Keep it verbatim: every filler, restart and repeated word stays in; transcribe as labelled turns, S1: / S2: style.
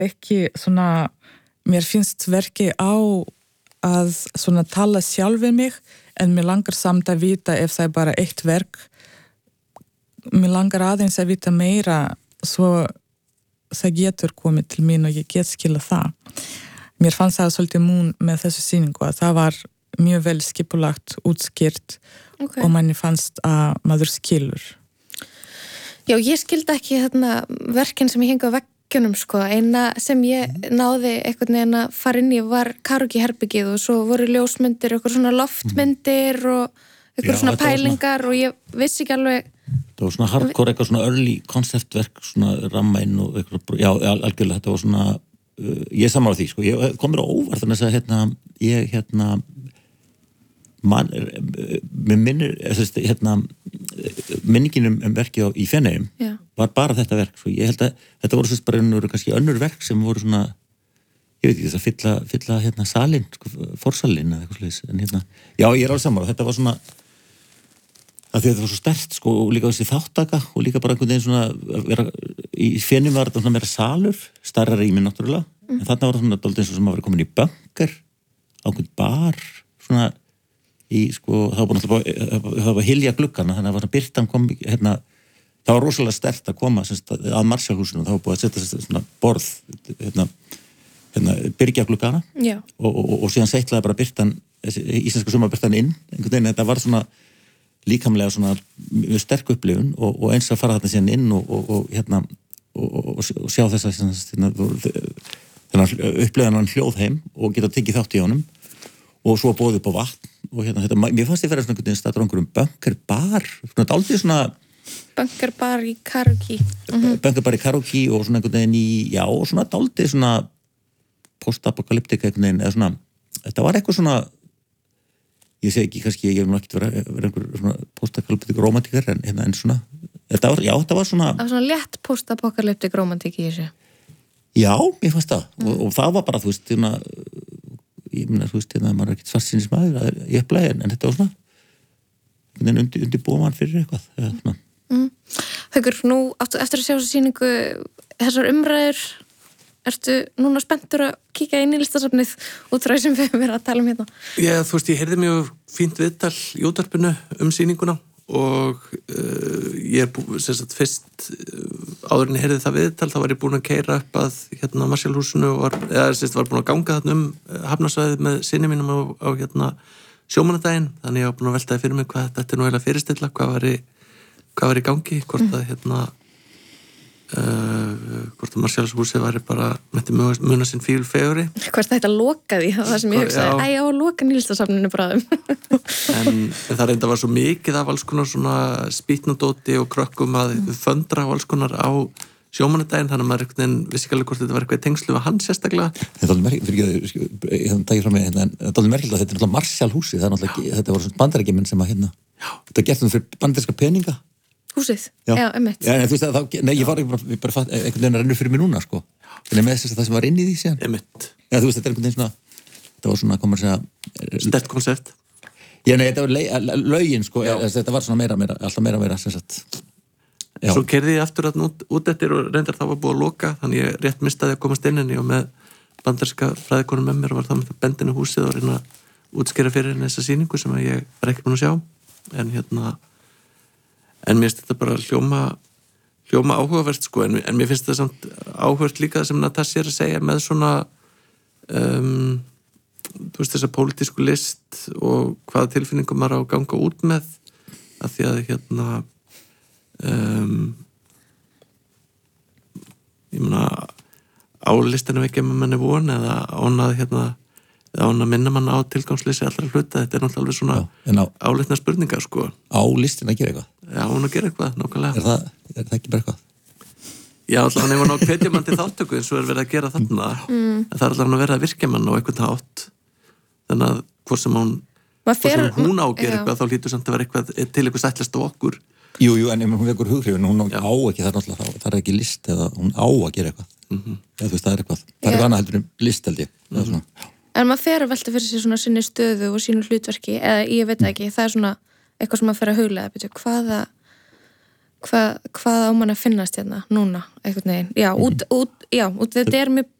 S1: ekki svona, mér finnst verki á að svona tala sjálf við mig, en mér langar samt að vita ef það er bara eitt verk, mér langar aðeins að vita meira svo það getur komið til mín og ég get skila það. Mér fannst það svolítið mun með þessu sýningu að það var mjög vel skipulagt, útskýrt
S2: okay.
S1: og manni fannst að maður skilur.
S2: Já, ég skildi ekki þarna verkin sem ég hengi á veggjunum sko, eina sem ég náði einhvern veginn að fara inn í var karaoke-herbergið og svo voru ljósmyndir, eitthvað svona loftmyndir og eitthvað svona pælingar og ég vissi ekki alveg.
S3: Það var svona hardcore, eitthvað svona early konceptverk, svona ramma inn og eitthvað, já, algjörlega, þetta var svona, uh, ég er sammála því, sko, ég kom mér á óvart þannig að hérna, ég, hérna, man, mér minnir, þess, hérna, minningin um, um verki á, í Feneyjum
S2: Já.
S3: Var bara þetta verk, svo ég held að þetta voru sérst bara önnur, kannski önnur verk sem voru svona, ég veit ekki, þess að fylla, fylla, hérna, salin, sko, forsalin eða eitthvað sliðis, en hérna, já, ég er alveg sammála, þetta var svona, að því að þetta var svo sterkt sko og líka þessi þáttaka og líka bara einhvern veginn svona vera, í Feneyjum var þetta svona meira salur stærra rými náttúrulega mm. en þarna var það svona dálítið eins og sem að vera komin í bunker á einhvern bar svona í sko það var búin að það var hylja gluggana þannig að það var svona byrtan kom hérna það var rosalega sterkt að koma semst, að Marshallhúsinu það var búin að setja svona borð hérna, hérna byrgja gluggana og, og, og, og síðan seitlaði bara byrtan íslenska sumarbyrtan inn einhvern veginn þetta var svona líkamlega svona mjög sterk upplifun og, og eins að fara þarna síðan inn og, og, og hérna og, og, og sjá þess að þennan upplifan hann hljóð heim og geta tekið þátt í honum og svo bóðið upp á vatn og hérna þetta, mér fannst ég vera svona einhvern veginn staður á einhverjum bunkerbar, svona dálítið svona
S2: bunkerbar í karaoke
S3: mm-hmm. bunkerbar í karaoke og svona einhvern veginn í, já, og svona dálítið svona post-apokalyptika einhvern veginn, eða svona þetta var eitthvað svona ég segi ekki, kannski ég hef nú ekkert verið vera einhver svona post-apokalyptik romantikar en, en svona, þetta var, já, þetta var svona
S2: það var svona létt post-apokalyptik romantik í þessu
S3: já, ég fannst það, mm. og, og það var bara, þú veist, hérna ég meina, þú veist, hérna, maður er ekkert svartsýnis maður að ég upplega, en, en þetta var svona en undir, undir búa mann fyrir eitthvað eða svona
S2: mm. Haukur, nú áttu eftir að sjá þessu sýningu þessar umræður ertu núna spenntur að kíkja inn í listasafnið út frá sem við höfum verið að tala um hérna?
S4: Já, þú veist, ég heyrði mjög fínt viðtal í útvarpinu um sýninguna og uh, ég er búin, sem sagt, fyrst uh, áður en ég heyrði það viðtal, þá var ég búin að keyra upp að hérna Marshallhúsinu og var, eða sem sagt, var búin að ganga þarna um uh, hafnarsvæðið með sinni mínum á, á hérna sjómannadaginn, þannig ég var búin að veltaði fyrir mig hvað þetta er nú eiginlega fyrirstilla, hvað var í, hvað var í gangi, hvort mm. að hérna Uh, hvort að Marshallhúsið væri bara mætti muna sinn fíl feguri
S2: hvort þetta lokaði, það var það sem ég hugsaði æ, á að loka nýlistasafninu bráðum
S4: en, en það reynda var svo mikið af alls konar svona spýtnudóti og krökkum að mm. föndra á alls konar á sjómannadaginn, þannig að maður ekkert en vissi ekki alveg hvort þetta var eitthvað í tengslu við hann sérstaklega
S3: þetta er alveg merkilt, fyrir ekki að hérna dagir frá mig þetta er alveg merkilt að þetta er náttúrulega Marshallhúsið það er náttúrulega, þetta voru svona bandarækjumenn sem að hérna þetta gert um fyrir bandaríska peninga
S2: húsið, já, já einmitt
S3: já, en þú veist að þá, nei, ég var ekki bara, bara fatt, einhvern veginn að rennur fyrir mig núna, sko en ég með þess að það sem var inn í því síðan
S4: einmitt
S3: já, þú veist, þetta er einhvern veginn svona þetta var svona, komur að segja
S4: sterkt koncept
S3: já, nei, þetta var lögin, sko já. Þetta var svona meira, meira, alltaf meira, meira sem sagt já.
S4: Svo keyrði ég aftur að út, út eftir og reyndar það var búið að loka þannig ég rétt mistaði að komast inn en ég og með bandarska fræðikonum með mér og var það með bendinu húsið og reyna að útskýra fyrir henni þessa sýningu sem ég var ekki búin að sjá en hérna en mér finnst þetta bara hljóma hljóma áhugavert sko en, en mér finnst þetta samt áhugavert líka sem Natasja er að segja með svona um, þú veist þessa pólitísku list og hvaða tilfinningum maður á að ganga út með að því að hérna um, ég meina á listinu ekki að mann er von eða ánað hérna eða án að minna mann á tilgangsleysi allra hluta, þetta er náttúrulega alveg svona á, álitna spurningar, sko.
S3: Á listin að gera eitthvað?
S4: Já, hún að gera eitthvað, nákvæmlega.
S3: Er það, er það ekki bara eitthvað?
S4: Já, alltaf hann hefur ná hvetja mann til þáttöku eins og er verið að gera þarna. Mm. En það er alltaf hann að vera að virkja mann á eitthvað hátt. Þannig að hvort sem hún, hvort sem hún á að gera eitthvað, þá hlýtur samt að vera eitthvað til eitthvað sætlast á okkur.
S3: Jú, jú, en hún vekur hughrifin, hún á ekki, það er náttúrulega, það er ekki list eða hún á að gera eitthvað. Mm-hmm. Eða, þú veist, það er eitthvað. Það er annað heldur en list, held ég. Mm-hmm.
S2: En maður fer að velta fyrir sig svona sinni stöðu og sínu hlutverki, eða ég veit ekki, það er svona eitthvað sem maður fer að huglega, betur, hvaða, hvað, hvað á mann að finnast hérna núna, einhvern veginn, já, út, út, já, út þetta er mjög